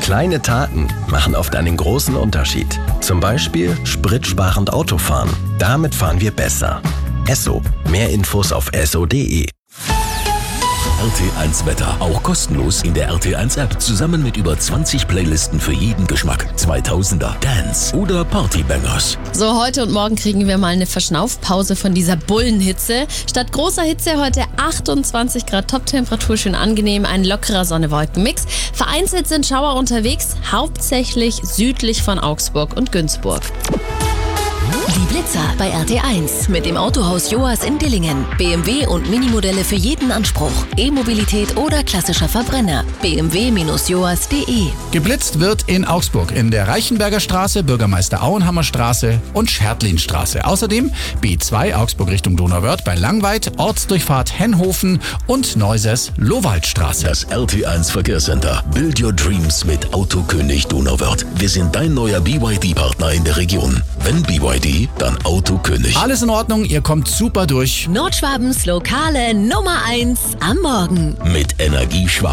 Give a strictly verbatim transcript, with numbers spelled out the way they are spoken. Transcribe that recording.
Kleine Taten machen oft einen großen Unterschied. Zum Beispiel spritsparend Autofahren. Damit fahren wir besser. Esso. Mehr Infos auf esso punkt de. R T eins Wetter. Auch kostenlos in der R T eins App. Zusammen mit über zwanzig Playlisten für jeden Geschmack. zweitausender, Dance oder Partybangers. So, heute und morgen kriegen wir mal eine Verschnaufpause von dieser Bullenhitze. Statt großer Hitze heute achtundzwanzig Grad Toptemperatur, schön angenehm, ein lockerer Sonne-Wolken-Mix. Vereinzelt sind Schauer unterwegs, hauptsächlich südlich von Augsburg und Günzburg. Die Blitzer bei R T eins mit dem Autohaus Joas in Dillingen. B M W und Minimodelle für jeden Anspruch. E-Mobilität oder klassischer Verbrenner. b m w Bindestrich joas punkt de. Geblitzt wird in Augsburg in der Reichenberger Straße, Bürgermeister Auenhammer Straße und Schertlinstraße. Außerdem B zwei Augsburg Richtung Donauwörth bei Langweid, Ortsdurchfahrt Henhofen und Neusers Lowaldstraße. Das R T eins Verkehrscenter. Build your dreams mit Autokönig Donauwörth. Wir sind dein neuer B Y D-Partner in der Region. Wenn B Y D, dann Autokönig. Alles in Ordnung, ihr kommt super durch. Nordschwabens lokale Nummer eins am Morgen. Mit Energieschwab.